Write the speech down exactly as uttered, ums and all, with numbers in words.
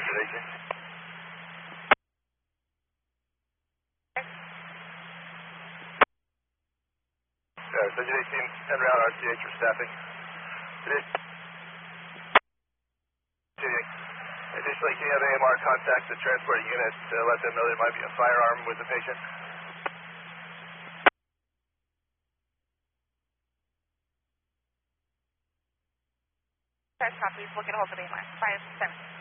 observation. Uh, Surgeon eighteen, en route R C H for staffing. Additionally, can you have A M R contact the transport unit to let them know there might be a firearm with the patient? Copy, we'll get a hold of A M R. five seven.